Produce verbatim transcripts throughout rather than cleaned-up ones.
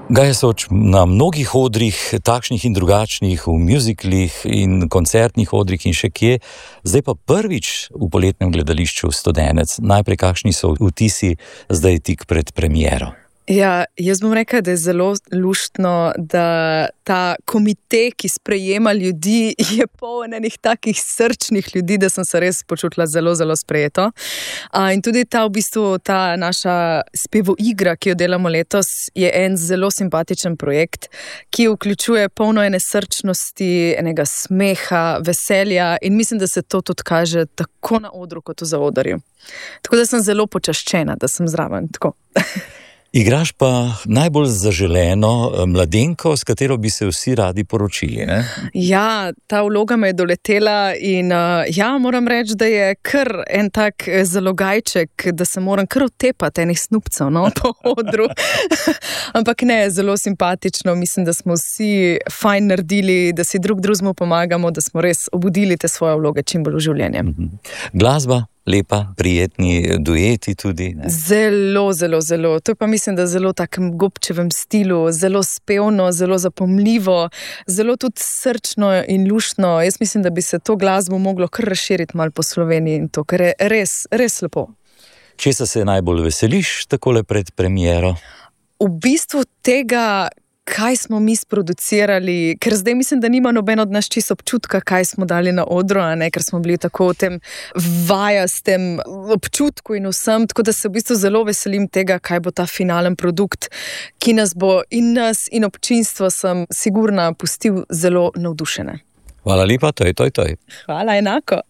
Gaja Soč na mnogih odrih, takšnih in drugačnih, v mjuziklih in koncertnih odrih in še kje. Zdaj pa prvič v Poletnem gledališču Studenec. Najprej, kakšni so vtisi zdaj tik pred premiero? Ja, jaz bom rekla, da je zelo luštno, da ta komite, ki sprejema ljudi, je poln enih takih srčnih ljudi, da sem se res počutila zelo, zelo sprejeto. A, in tudi ta v bistvu, ta naša spevoigra, ki jo delamo letos, je en zelo simpatičen projekt, ki vključuje polno ene srčnosti, enega smeha, veselja in mislim, da se to tudi kaže tako na odru kot v zaodrju. Tako da sem zelo počaščena, da sem zraven. Tako. Igraš pa najbolj zaželeno mladenko, s katero bi se vsi radi poročili, ne? Ja, ta vloga me je doletela in uh, ja, moram reči, da je kar en tak zalogajček, da se moram kar otepati enih snupcev, no, po odru. Ampak ne, zelo simpatično, mislim, da smo vsi fajn naredili, da si drug drugemu pomagamo, da smo res obudili te svoje vloge čim bolj v življenje. Mhm. Glasba? Lepa, prijetni dueti tudi. Ne? Zelo, zelo, zelo. To je pa mislim, da zelo takem Gobčevem stilu, zelo spevno, zelo zapomljivo, zelo tudi srčno in luštno. Jaz mislim, da bi se to glasbo moglo kar razširiti malo po Sloveniji in to, ker je res, res lepo. Česa se najbolj veseliš takole pred premiero? V bistvu tega, kaj smo mi sproducirali, ker zdaj mislim, da nima noben od nas čisto občutka, kaj smo dali na odru, a ne, ker smo bili tako v tem vajastem občutku in vsem, tako da se v bistvu zelo veselim tega, kaj bo ta finalen produkt, ki nas bo in nas in občinstvo, sem sigurna, pustil zelo navdušene. Hvala lepa, toj, toj, toj. Hvala, enako.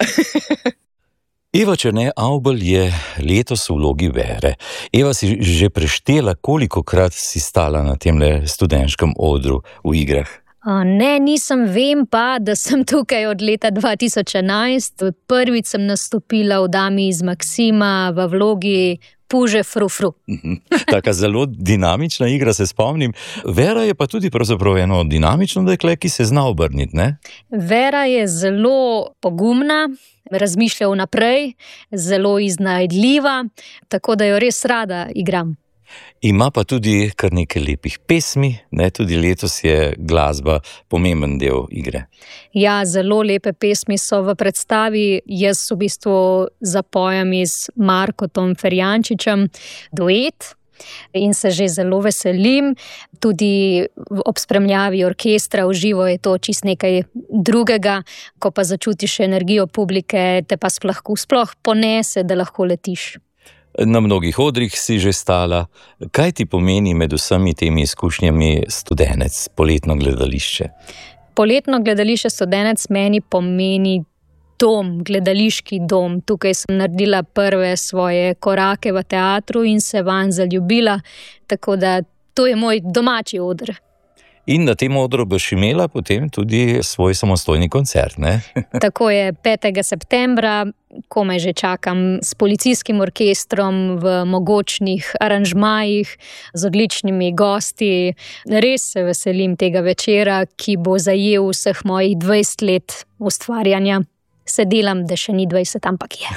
Eva Černe Avbelj je letos v vlogi Vere. Eva, si že preštela, kolikokrat si stala na temle študentskem odru v igrah? A ne, nisem, vem pa, da sem tukaj od leta dva tisoč enajst. Prvič sem nastopila v Dami iz Maksima v vlogi Puže Frufru. Taka zelo dinamična igra, se spomnim. Vera je pa tudi pravzaprav eno dinamično dekle, ki se zna obrniti, ne? Vera je zelo pogumna, razmišlja vnaprej, zelo iznajdljiva, tako da jo res rada igram. Ima pa tudi kar nekaj lepih pesmi, ne? Tudi letos je glasba pomemben del igre. Ja, zelo lepe pesmi so v predstavi. Jaz v bistvu zapojem z Markotom Ferjančičem duet in se že zelo veselim. Tudi ob spremljavi orkestra v živo je to čist nekaj drugega, ko pa začutiš energijo publike, te pa sploh, sploh ponese, da lahko letiš. Na mnogih odrih si že stala. Kaj ti pomeni med vsemi temi izkušnjami Studenec, Poletno gledališče? Poletno gledališče Studenec meni pomeni dom, gledališki dom. Tukaj sem naredila prve svoje korake v teatru in se vanj zaljubila, tako da to je moj domači oder. In na tem odru boš imela potem tudi svoj samostojni koncert, ne? Tako je, petega septembra, komaj že čakam s policijskim orkestrom v mogočnih aranžmajih, z odličnimi gosti. Res se veselim tega večera, ki bo zajel vseh mojih dvajset let ustvarjanja. Se delam, da še ni dvajset, ampak je.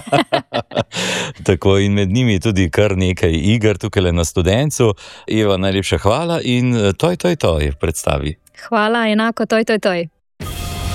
Tako, in med njimi tudi kar nekaj iger tukaj na Studencu. Eva, najlepša hvala in toj, toj, toj v predstavi. Hvala, enako, toj, toj, toj.